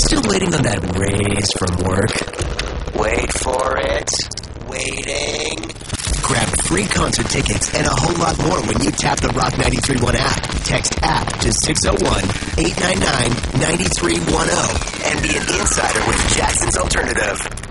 Still waiting on that raise from work? Wait for it. Waiting. Grab free concert tickets and a whole lot more when you tap the Rock 93.1 app. Text app to 601-899-9310 and be an insider with Jackson's Alternative.